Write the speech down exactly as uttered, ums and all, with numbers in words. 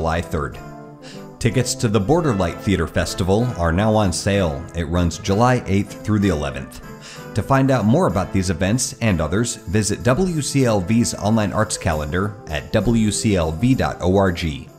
July third. Tickets to the Borderlight Theater Festival are now on sale. It runs July eighth through the eleventh. To find out more about these events and others, visit W C L V's online arts calendar at W C L V dot org.